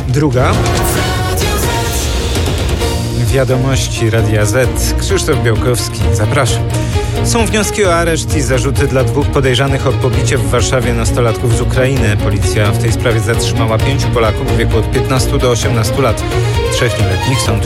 druga. Wiadomości Radia Z. Krzysztof Białkowski, zapraszam. Są wnioski o areszt i zarzuty dla 2 podejrzanych o pobicie w Warszawie nastolatków z Ukrainy. Policja w tej sprawie zatrzymała 5 Polaków w wieku od 15 do 18 lat. 3 nieletnich sąd